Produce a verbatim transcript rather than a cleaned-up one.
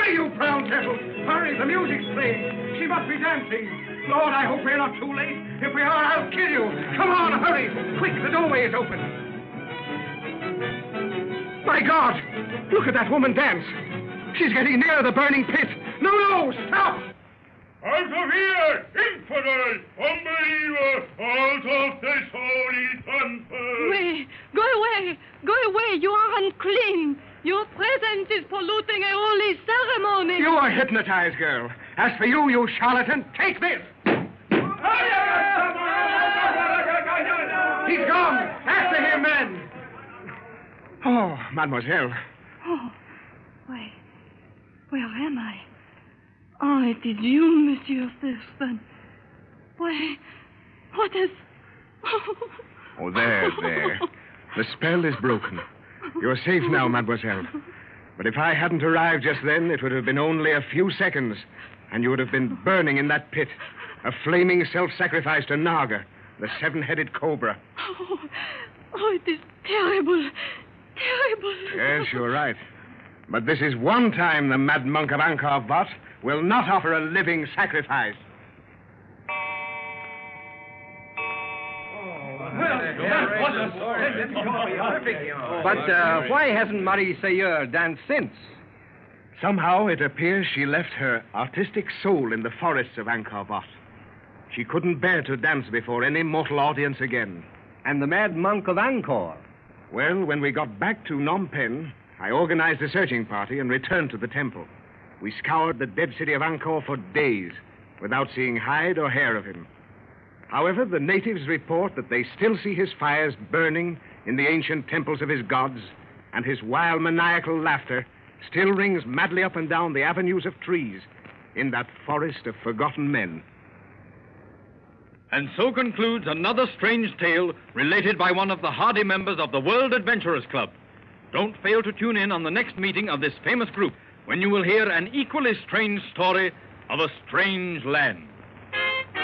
Hurry, you brown devils! Hurry, the music's playing. She must be dancing. Lord, I hope we're not too late. If we are, I'll kill you. Come on, hurry. Quick, the doorway is open. My God! Look at that woman dance. She's getting near the burning pit. No, no, stop! Out of here, infidel, unbeliever, out of this holy temple! Away, go away, go away, you are unclean. Your presence is polluting a holy ceremony. You are hypnotized, girl. As for you, you charlatan, take this. He's gone. After him, men. Oh, mademoiselle. Oh, why, where am I? Oh, it is you, Monsieur Thurston. Why, what is... Oh, there, there. The spell is broken. You're safe now, mademoiselle. But if I hadn't arrived just then, it would have been only a few seconds, and you would have been burning in that pit, a flaming self-sacrifice to Naga, the seven-headed cobra. Oh, oh, it is terrible, terrible. Yes, you're right. But this is one time the mad monk of Angkor Wat will not offer a living sacrifice. But uh, why hasn't Marie Seigneur danced since? Somehow it appears she left her artistic soul in the forests of Angkor Wat. She couldn't bear to dance before any mortal audience again. And the mad monk of Angkor? Well, when we got back to Phnom Penh, I organized a searching party and returned to the temple. We scoured the dead city of Angkor for days without seeing hide or hair of him. However, the natives report that they still see his fires burning in the ancient temples of his gods, and his wild maniacal laughter still rings madly up and down the avenues of trees in that forest of forgotten men. And so concludes another strange tale related by one of the hardy members of the World Adventurers Club. Don't fail to tune in on the next meeting of this famous group, when you will hear an equally strange story of a strange land.